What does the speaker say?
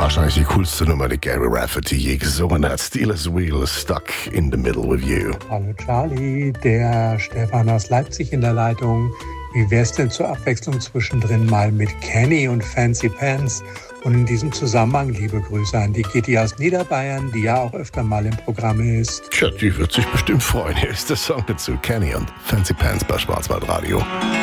wahrscheinlich die coolste Nummer, die Gary Rafferty je gesungen hat. Steelers Wheel, Stuck in the Middle with You. Hallo Charlie, der Stefan aus Leipzig in der Leitung. Wie wär's denn zur Abwechslung zwischendrin mal mit Kenny und Fancy Pants? Und in diesem Zusammenhang liebe Grüße an die Gitti aus Niederbayern, die ja auch öfter mal im Programm ist. Tja, die wird sich bestimmt freuen. Hier ist der Song dazu. Kenny und Fancy Pants bei Schwarzwaldradio.